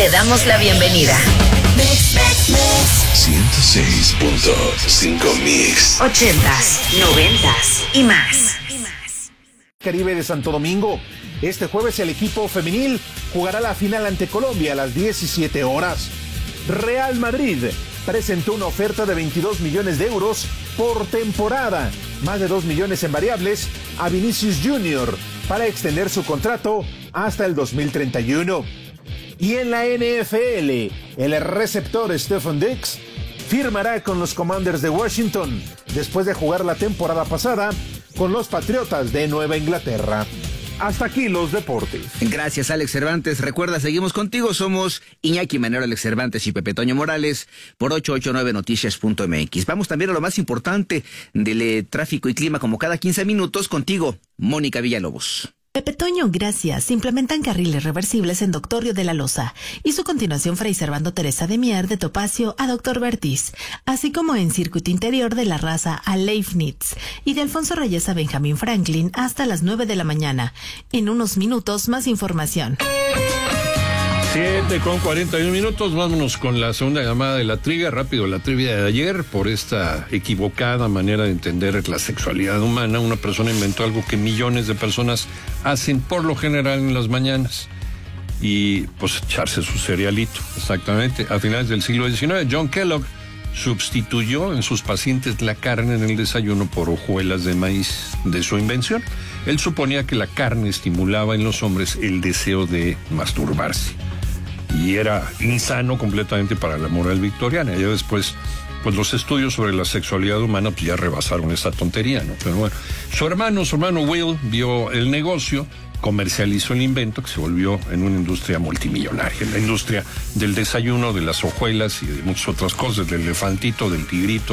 damos la bienvenida. 106.5 Mix. 80s, 90s y más. Caribe de Santo Domingo. Este jueves el equipo femenil jugará la final ante Colombia a las 17 horas. Real Madrid presentó una oferta de 22 millones de euros por temporada, más de 2 millones en variables, a Vinicius Jr. para extender su contrato hasta el 2031. Y en la NFL, el receptor Stefon Diggs firmará con los Commanders de Washington después de jugar la temporada pasada con los Patriotas de Nueva Inglaterra. Hasta aquí los deportes. Gracias, Alex Cervantes. Recuerda, seguimos contigo. Somos Iñaki Manero, Alex Cervantes y Pepe Toño Morales por 889noticias.mx. Vamos también a lo más importante del tráfico y clima, como cada 15 minutos, contigo, Mónica Villalobos. Pepe Toño, gracias. Implementan carriles reversibles en Doctorio de la Loza y su continuación Fray Servando Teresa de Mier de Topacio a Doctor Vertiz, así como en circuito interior de La Raza a Leibniz y de Alfonso Reyes a Benjamín Franklin hasta las 9 de la mañana. En unos minutos, más información. 7:41, vámonos con la segunda llamada de la trivia. Rápido, la trivia de ayer. Por esta equivocada manera de entender la sexualidad humana, una persona inventó algo que millones de personas hacen por lo general en las mañanas, y pues echarse su cerealito. Exactamente. A finales del siglo XIX, John Kellogg sustituyó en sus pacientes la carne en el desayuno por hojuelas de maíz de su invención. Él suponía que la carne estimulaba en los hombres el deseo de masturbarse, y era insano completamente para la moral victoriana. Ya después, pues los estudios sobre la sexualidad humana pues ya rebasaron esa tontería, ¿no? Pero bueno, su hermano Will vio el negocio, comercializó el invento, que se volvió en una industria multimillonaria, en la industria del desayuno, de las hojuelas y de muchas otras cosas, del elefantito, del tigrito,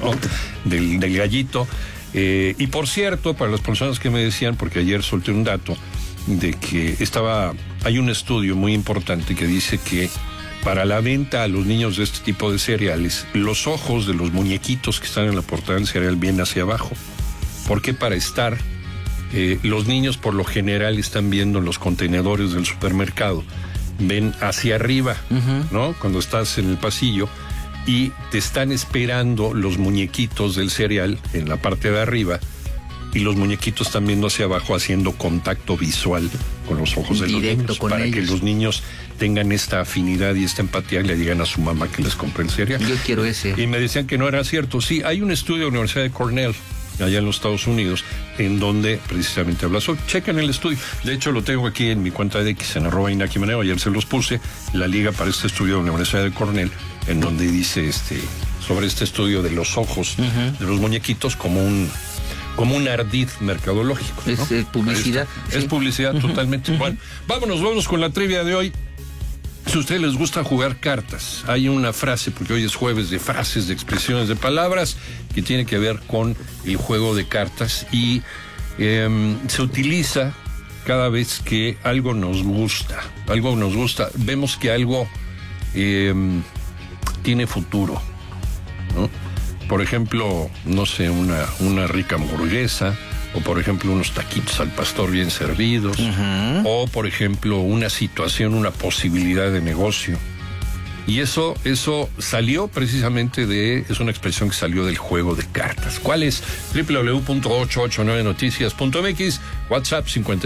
del gallito. Y por cierto, para las personas que me decían, porque ayer solté un dato de que hay un estudio muy importante que dice que para la venta a los niños de este tipo de cereales, los ojos de los muñequitos que están en la portada del cereal vienen hacia abajo. Porque para estar, los niños por lo general están viendo en los contenedores del supermercado, ven hacia arriba, ¿no? Cuando estás en el pasillo, y te están esperando los muñequitos del cereal en la parte de arriba, y los muñequitos están viendo hacia abajo, haciendo contacto visual con los ojos de los niños, para que los niños tengan esta afinidad y esta empatía y le digan a su mamá que les compre el cereal. Yo quiero ese. Y me decían que no era cierto. Sí, hay un estudio de la Universidad de Cornell, allá en los Estados Unidos, en donde precisamente habla sobre. Chequen el estudio. De hecho, lo tengo aquí en mi cuenta de X, en @Iñaki Manero. Ayer se los puse, la liga para este estudio de la Universidad de Cornell, en donde dice sobre este estudio de los ojos de los muñequitos como un ardid mercadológico, ¿no? Es publicidad. Es publicidad totalmente. Bueno, vámonos con la trivia de hoy. Si a ustedes les gusta jugar cartas, hay una frase, porque hoy es jueves de frases, de expresiones, de palabras, que tiene que ver con el juego de cartas, y se utiliza cada vez que algo nos gusta, vemos que algo tiene futuro, ¿no? Por ejemplo, no sé, una rica hamburguesa, o por ejemplo unos taquitos al pastor bien servidos, o por ejemplo una situación, una posibilidad de negocio. Y eso salió precisamente es una expresión que salió del juego de cartas. ¿Cuál es? www.889noticias.mx, WhatsApp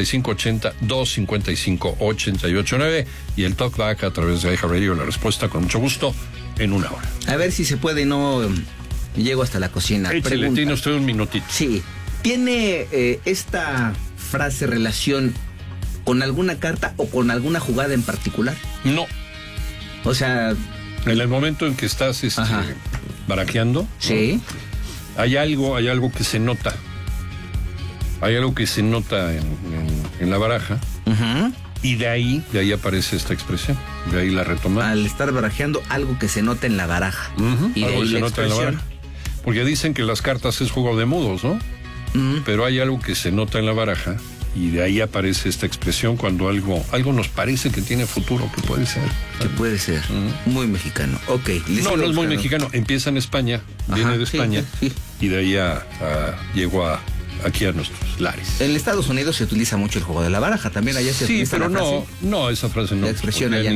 5580-255-889, y el talkback a través de iHeartRadio. La respuesta, con mucho gusto, en una hora. A ver si se puede, no llego hasta la cocina. Échale, tiene usted un minutito. Sí. ¿Tiene esta frase relación con alguna carta o con alguna jugada en particular? No. O sea, en el momento en que estás barajeando, sí, ¿no? hay algo que se nota. Hay algo que se nota en la baraja. Y de ahí aparece esta expresión. De ahí la retomamos. Al estar barajeando, algo que se nota en la baraja. Y de ahí se nota en la baraja. Porque dicen que las cartas es juego de mudos, ¿no? Pero hay algo que se nota en la baraja, y de ahí aparece esta expresión cuando algo nos parece que tiene futuro, que puede ser. Que puede ser. Muy mexicano. Ok. No es muy mexicano. Empieza en España, viene de España, sí. Y de ahí llegó aquí a nuestros lares. En Estados Unidos se utiliza mucho el juego de la baraja, también allá se utiliza. Sí, pero no, esa frase no. La expresión allá